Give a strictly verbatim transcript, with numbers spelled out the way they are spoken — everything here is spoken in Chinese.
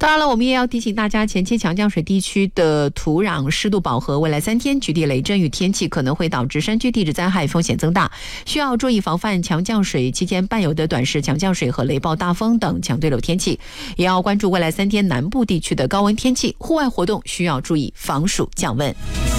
当然了，我们也要提醒大家，前期强降水地区的土壤湿度饱和，未来三天局地雷阵雨天气可能会导致山区地质灾害风险增大，需要注意防范强降水期间伴有的短时强降水和雷暴大风等强对流天气，也要关注未来三天南部地区的高温天气，户外活动需要注意防暑降温。